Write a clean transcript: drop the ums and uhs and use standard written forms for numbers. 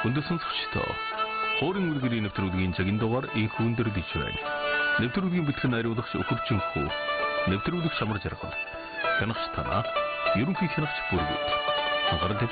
Өндөр сонсогчдоо хуурын үргэрийн нэвтрүүлгийн цагийн дугаар инхүү өндөрлөж байна. Нэвтрүүлгийн бэлтгэн найруулагч Өхөрчөнхөө, нэвтрүүлэг Шамар Жаргал, хянагч Тана, ерөнхий хянагч Бүргэд. Анхаарал